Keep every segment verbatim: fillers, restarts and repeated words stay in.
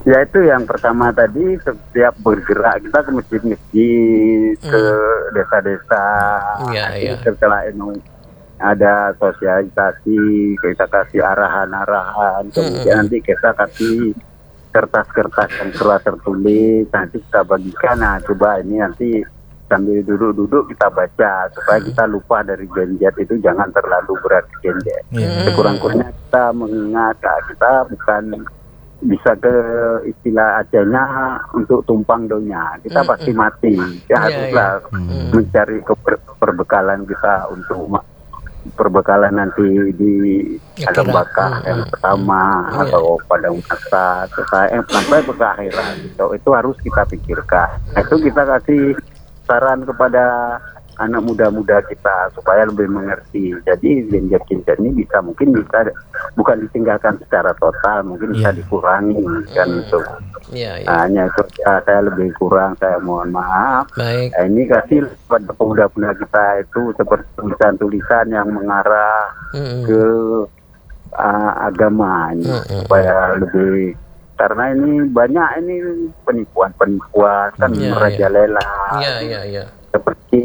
Ya itu yang pertama tadi, setiap bergerak kita ke masjid-masjid, hmm. ke desa-desa, ya, ya. setelah ini ada sosialisasi, kita kasih arahan-arahan, kemudian hmm. nanti kita kasih kertas-kertas yang telah tertulis, nanti kita bagikan, nah coba ini nanti sambil duduk-duduk kita baca, supaya kita lupa dari genjet itu, jangan terlalu berat genjet. Hmm. Sekurang-kurangnya kita mengingat, nah, kita bukan bisa ke istilah ajanya untuk tumpang donya, kita mm, pasti mati ya, haruslah yeah, yeah. Mm. mencari keper, perbekalan kita untuk perbekalan nanti di alam bakar mm, yang pertama mm, atau yeah. pada masa selesai sampai ke akhirat gitu. Itu harus kita pikirkan. Nah, itu kita kasih saran kepada anak muda-muda kita supaya lebih mengerti. Jadi genjet-genjet ini bisa mungkin bisa bukan ditinggalkan secara total, mungkin yeah. bisa dikurangi kan hmm. itu. Yeah, yeah. Hanya itu ya, saya lebih kurang, saya mohon maaf. Baik. Nah, ini kasih pada pemuda-pemuda kita itu seperti tulisan-tulisan yang mengarah hmm. ke uh, agama ini hmm. supaya lebih, karena ini banyak ini penipuan-penipuan kan yeah, merajalela. Iya yeah. iya yeah, yeah. Seperti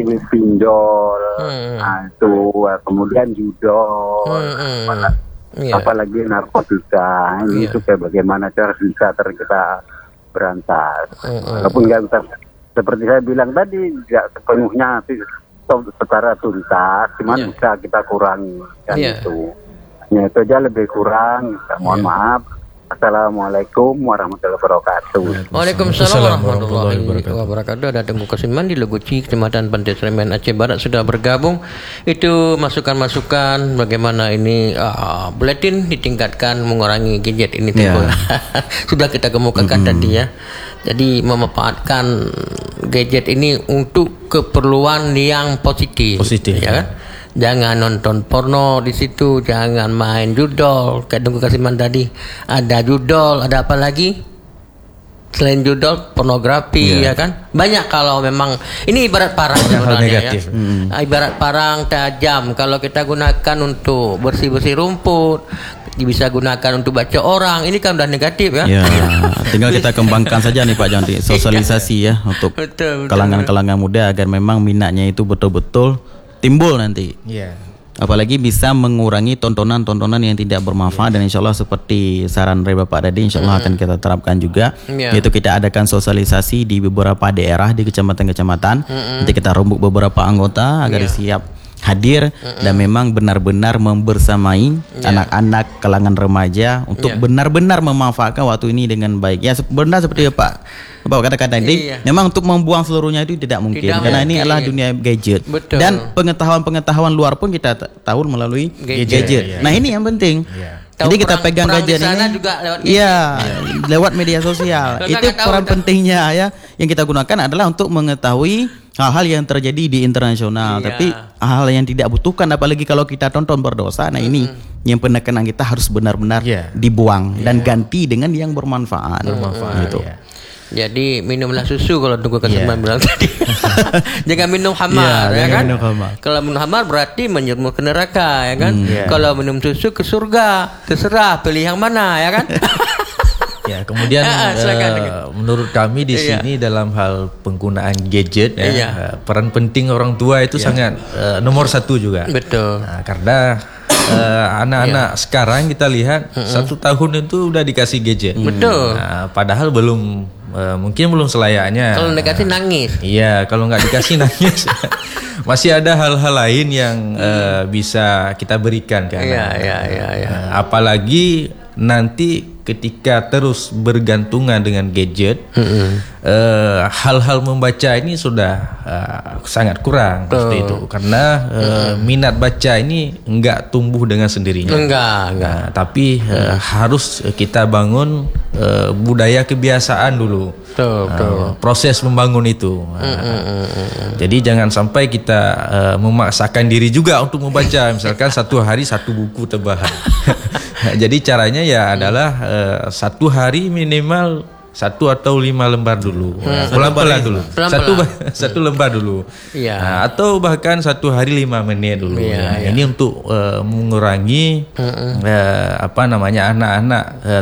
pinjol, hmm. nah, itu kemudian judol, hmm, hmm. apalagi, yeah. apalagi narkotika, ini yeah. itu kayak bagaimana cara bisa ter kita berantas. Hmm, Walaupun nggak bisa, seperti saya bilang tadi, tidak sepenuhnya secara tuntas, cuman yeah. bisa kita kurangi kan yeah. itu. Ya itu aja lebih kurang. Mohon yeah. maaf. Assalamualaikum warahmatullahi wabarakatuh. Waalaikumsalam warahmatullahi wabarakatuh. Ada Tengku Kasiman di Leguci, Kecamatan Pantai Sleman, Aceh Barat sudah bergabung. Itu masukan-masukan bagaimana ini uh, buletin ditingkatkan mengurangi gadget ini. Yeah. Sudah kita kemukakan mm-hmm. tadi ya. Jadi memanfaatkan gadget ini untuk keperluan yang positif. Positif. Ya kan? Jangan nonton porno di situ, jangan main judol. Kayak Tengku Kasiman tadi, ada judol, ada apa lagi? Selain judol, pornografi, yeah. ya kan? Banyak kalau memang ini ibarat parang sebenarnya ya. Hmm. Ibarat parang tajam. Kalau kita gunakan untuk bersih-bersih rumput, bisa gunakan untuk baca orang. Ini kan udah negatif ya. Ya, tinggal kita kembangkan saja nih Pak Janti, sosialisasi ya untuk betul, betul, kalangan-kalangan muda agar memang minatnya itu betul-betul timbul nanti. Yeah. Apalagi bisa mengurangi tontonan-tontonan yang tidak bermanfaat, yeah. dan insya Allah seperti saran dari Bapak tadi, insya Allah mm. akan kita terapkan juga. Yeah. Yaitu kita adakan sosialisasi di beberapa daerah di kecamatan-kecamatan. Mm-hmm. Nanti kita rembuk beberapa anggota agar yeah. siap hadir mm-hmm. dan memang benar-benar membersamai yeah. anak-anak kalangan remaja untuk yeah. benar-benar memanfaatkan waktu ini dengan baik. Ya sebenarnya seperti Pak Bapak katakan tadi, iya. memang untuk membuang seluruhnya itu tidak mungkin, tidak karena mungkin. Ini adalah dunia gadget. Betul. Dan pengetahuan-pengetahuan luar pun kita tahu melalui gadget. gadget. Iya, nah iya. ini yang penting. Iya. Jadi kita perang, pegang gadget ini, juga lewat iya, lewat media sosial. Itu peran pentingnya ya. Yang kita gunakan adalah untuk mengetahui hal-hal yang terjadi di internasional. Iya. Tapi hal yang tidak butuhkan, apalagi kalau kita tonton berdosa. Nah ini mm-hmm. yang penekanan kita harus benar-benar yeah. dibuang yeah. dan ganti dengan yang bermanfaat. Bermanfaat. Gitu. Yeah. Jadi minumlah susu kalau Tengku Kasiman yeah. bilang tadi. Jangan minum hamar, yeah, ya kan? Minum hamar. Kalau minum hamar berarti menjerumus ke neraka, ya kan? Mm, yeah. Kalau minum susu ke surga, terserah pilih yang mana, ya kan? Ya, kemudian uh, menurut kami di sini yeah. dalam hal penggunaan gadget, ya, yeah. uh, peran penting orang tua itu yeah. sangat uh, nomor satu juga. Betul. Nah, karena uh, anak-anak yeah. sekarang kita lihat mm-hmm. satu tahun itu udah dikasih gadget. Betul. Nah, padahal belum Uh, mungkin belum selayaknya. Kalau dikasih nangis. Iya, kalau nggak dikasih nangis. Masih ada hal-hal lain yang uh, bisa kita berikan kan. Iya, iya, iya, iya. Uh, apalagi nanti ketika terus bergantungan dengan gadget, mm-hmm. uh, hal-hal membaca ini sudah uh, sangat kurang oh. seperti itu. Karena uh, mm-hmm. minat baca ini enggak tumbuh dengan sendirinya. Enggak, enggak. Nah, tapi uh, mm-hmm. harus kita bangun uh, budaya kebiasaan dulu. Betul, betul. Uh, proses membangun itu. Uh, mm-hmm. Jadi jangan sampai kita uh, memaksakan diri juga untuk membaca. Misalkan satu hari satu buku tambahan. Jadi caranya ya adalah uh, satu hari minimal satu atau lima lembar dulu, hmm. pelan-pelan dulu, pelan-pelan. satu satu lembar dulu, ya. Nah, atau bahkan satu hari lima menit dulu. Ya, nah, ya. Ini untuk uh, mengurangi uh-uh. uh, apa namanya anak-anak uh,